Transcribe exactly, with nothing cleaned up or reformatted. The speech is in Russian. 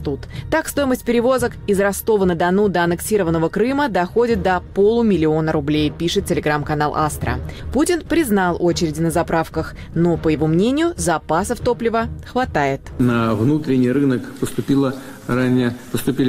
растут. Так, стоимость перевозок из Ростова-на-Дону до аннексированного Крыма доходит до полумиллиона рублей, пишет телеграм-канал «Астра». Путин признал очереди на заправках, но, по его мнению, запасов топлива хватает. На внутренний рынок поступило ранее поступили